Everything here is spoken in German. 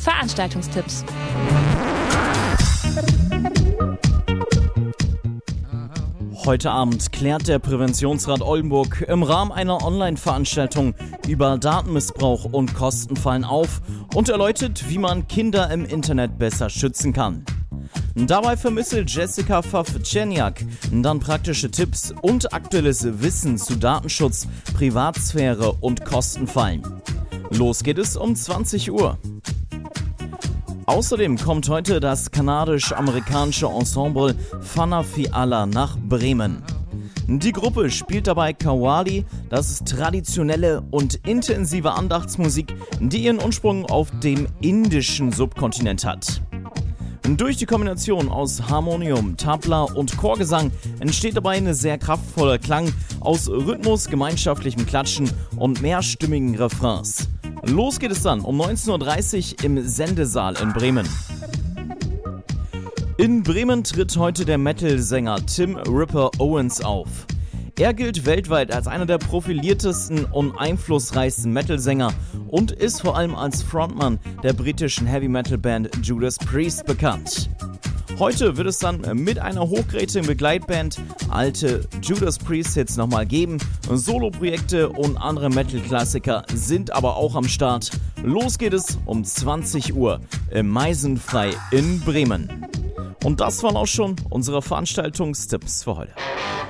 Veranstaltungstipps. Heute Abend klärt der Präventionsrat Oldenburg im Rahmen einer Online-Veranstaltung über Datenmissbrauch und Kostenfallen auf und erläutert, wie man Kinder im Internet besser schützen kann. Dabei vermittelt Jessica Pfaff-Czerniak dann praktische Tipps und aktuelles Wissen zu Datenschutz, Privatsphäre und Kostenfallen. Los geht es um 20 Uhr. Außerdem kommt heute das kanadisch-amerikanische Ensemble Fana Fiala nach Bremen. Die Gruppe spielt dabei Qawwali, das ist traditionelle und intensive Andachtsmusik, die ihren Ursprung auf dem indischen Subkontinent hat. Durch die Kombination aus Harmonium, Tabla und Chorgesang entsteht dabei ein sehr kraftvoller Klang aus Rhythmus, gemeinschaftlichem Klatschen und mehrstimmigen Refrains. Los geht es dann um 19.30 Uhr im Sendesaal in Bremen. In Bremen tritt heute der Metal-Sänger Tim Ripper Owens auf. Er gilt weltweit als einer der profiliertesten und einflussreichsten Metal-Sänger und ist vor allem als Frontmann der britischen Heavy-Metal-Band Judas Priest bekannt. Heute wird es dann mit einer hochkarätigen Begleitband alte Judas Priest-Hits nochmal geben. Soloprojekte und andere Metal-Klassiker sind aber auch am Start. Los geht es um 20 Uhr im Meisenfrei in Bremen. Und das waren auch schon unsere Veranstaltungstipps für heute.